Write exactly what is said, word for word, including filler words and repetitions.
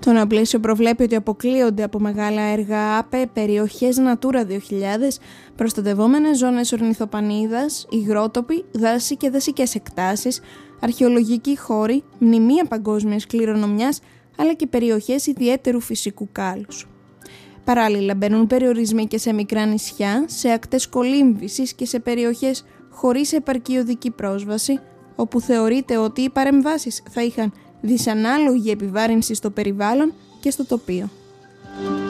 Το νέο πλαίσιο προβλέπει ότι αποκλείονται από μεγάλα έργα ΑΠΕ περιοχές Natura δύο χιλιάδες, προστατευόμενες ζώνες ορνηθοπανίδας, υγρότοποι, δάση και δασικές εκτάσεις, αρχαιολογικοί χώροι, μνημεία παγκόσμιας κληρονομιάς, αλλά και περιοχές ιδιαίτερου φυσικού κάλους. Παράλληλα μπαίνουν περιορισμοί και σε μικρά νησιά, σε ακτές κολύμβησης και σε περιοχές χωρίς επαρκή οδική πρόσβαση, όπου θεωρείται ότι οι παρεμβάσεις θα είχαν δυσανάλογη επιβάρυνση στο περιβάλλον και στο τοπίο.